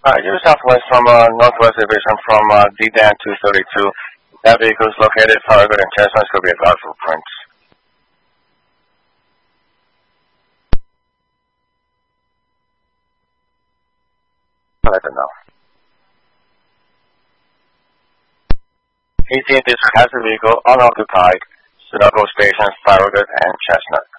Due southwest from northwest division from D-Dan 232. That vehicle is located Farragut and Chestnut. Could be a guard footprint. Let them know. AT&T has a vehicle unoccupied. Sunoco stations Farragut and Chestnut.